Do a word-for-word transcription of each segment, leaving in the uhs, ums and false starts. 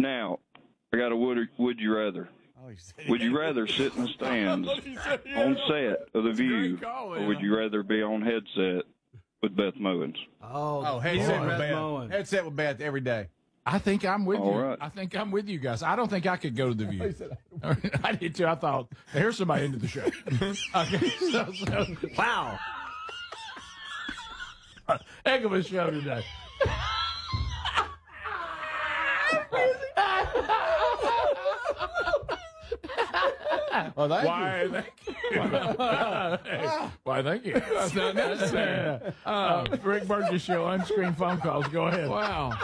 Now, I got a would, would you rather. Oh, he said- Would you rather sit in the stands on set of The View, call, or would you rather be on headset with Beth Mowens? Oh, Oh, headset Lord, with Beth. Moen. Headset with Beth every day. I think I'm with All you. right. I think I'm with you guys. I don't think I could go to the View. I did too. I thought, here's somebody into the show. Okay, so, so Wow. heck of a show today. Oh, thank Why, thank you. Hey, why, thank you. That's not necessary. Uh, Rick Burgess Show, unscreened phone calls. Go ahead. Wow.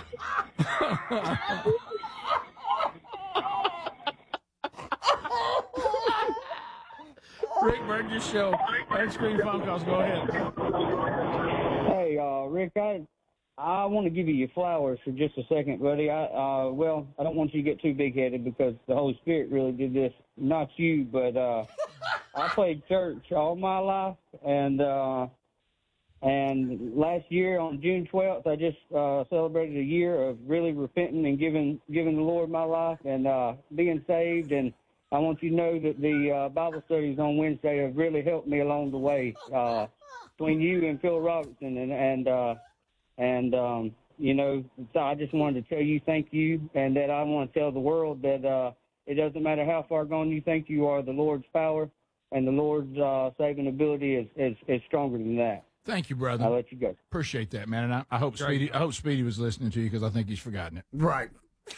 Rick Burgess Show, unscreened phone calls. Go ahead. Hey, uh, Rick, I I want to give you your flowers for just a second, buddy. I uh, well, I don't want you to get too big-headed because the Holy Spirit really did this, not you. But uh, I played church all my life, and uh, and last year on June twelfth, I just uh, celebrated a year of really repenting and giving giving the Lord my life and uh, being saved. And I want you to know that the uh, Bible studies on Wednesday have really helped me along the way. Uh, between you and Phil Robertson, and and uh, and um, you know, so I just wanted to tell you thank you, and that I want to tell the world that uh, it doesn't matter how far gone you think you are, the Lord's power and the Lord's uh, saving ability is, is is stronger than that. Thank you, brother. I'll let you go. Appreciate that, man. And I, I hope Speedy. I hope Speedy was listening to you because I think he's forgotten it. Right.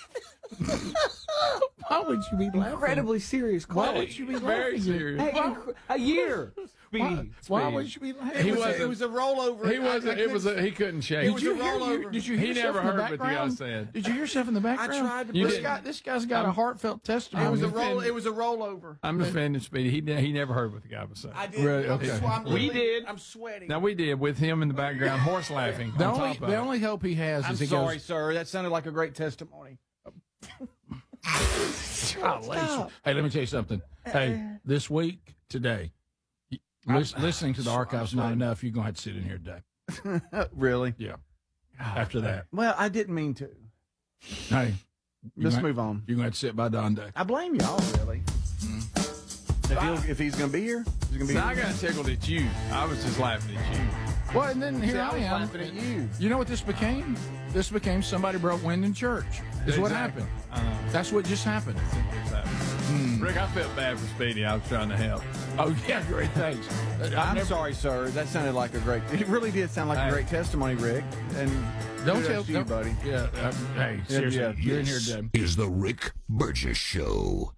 Why would you be laughing? Incredibly serious Why question. would you be Very laughing? serious. Hey, inc- a year. Why, why would you be laughing? He was, it was a rollover. He wasn't. It was. A, he couldn't shake. It was Did a you hear? rollover. You, did you He hear never yourself in heard the what the guy background? said. Did you hear yourself in the background? tried to You bring- this guy. This guy's got a heartfelt testimony. It was a I'm roll. offended. It was a rollover. I'm offended, Speedy. He ne- he never heard what the guy was saying. I did. Really? I'm Okay. sw- I'm We literally- did. I'm sweating. Now we did with him in the background, horse laughing. The on only, top of the it. only hope he has I'm is he sorry, goes. sir. That sounded like a great testimony. Golly. Hey, let me tell you something. Hey, this week, today, lis- listening to the archives not enough. You're gonna have to sit in here today. Really? Yeah. After that, Well, I didn't mean to. hey, you're Let's gonna- move on. You're gonna have to sit by Don Day. I blame y'all, really. If, he'll, if he's going to be here, he's going to be So I here. got tickled at you. I was just laughing at you. Well, and then here See, I, I was am. laughing at you. You know what this became? This became somebody broke wind in church. Is what Exactly. happened. I know. That's what just happened. Rick, I felt bad for Speedy. I was trying to help. Oh yeah, great thanks. I've I'm never- sorry, sir. That sounded like a great. It really did sound like Hey. a great testimony, Rick. And Don't kudos tell to you, don't- buddy. Yeah. Uh, hey, seriously, yeah. you're in here This today. is the Rick Burgess Show.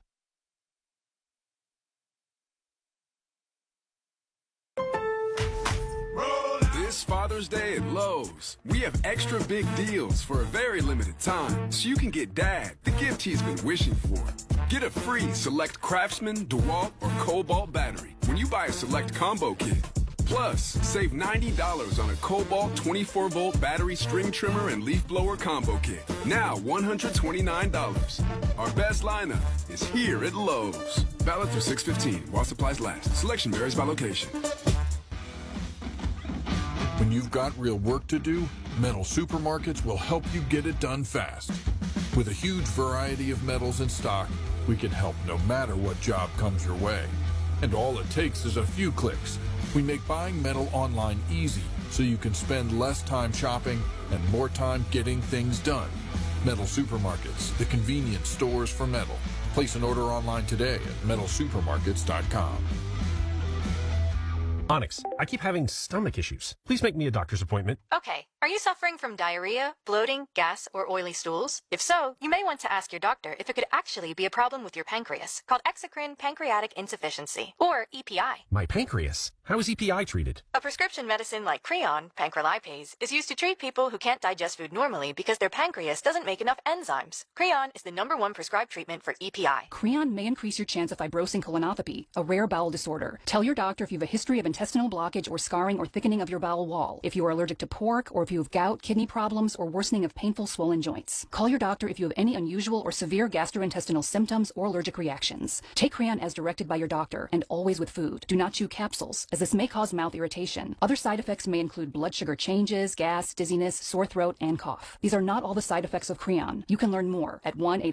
This Father's Day at Lowe's, we have extra big deals for a very limited time, so you can get Dad the gift he's been wishing for. Get a free Select Craftsman, DeWalt, or Cobalt battery when you buy a Select Combo Kit. Plus, save ninety dollars on a Cobalt twenty-four volt battery string trimmer and leaf blower combo kit. Now one hundred twenty-nine dollars. Our best lineup is here at Lowe's. Valid through six fifteen while supplies last. Selection varies by location. When you've got real work to do, Metal Supermarkets will help you get it done fast. With a huge variety of metals in stock, we can help no matter what job comes your way. And all it takes is a few clicks. We make buying metal online easy so you can spend less time shopping and more time getting things done. Metal Supermarkets, the convenience stores for metal. Place an order online today at metal supermarkets dot com. Onyx, I keep having stomach issues. Please make me a doctor's appointment. Okay, are you suffering from diarrhea, bloating, gas, or oily stools? If so, you may want to ask your doctor if it could actually be a problem with your pancreas, called exocrine pancreatic insufficiency, or E P I. My pancreas. How is E P I treated? A prescription medicine like Creon, pancrelipase, is used to treat people who can't digest food normally because their pancreas doesn't make enough enzymes. Creon is the number one prescribed treatment for E P I. Creon may increase your chance of fibrosing colonopathy, a rare bowel disorder. Tell your doctor if you have a history of intestinal blockage or scarring or thickening of your bowel wall, if you are allergic to pork, or if you have gout, kidney problems, or worsening of painful swollen joints. Call your doctor if you have any unusual or severe gastrointestinal symptoms or allergic reactions. Take Creon as directed by your doctor, and always with food. Do not chew capsules, as this may cause mouth irritation. Other side effects may include blood sugar changes, gas, dizziness, sore throat, and cough. These are not all the side effects of Creon. You can learn more at one eight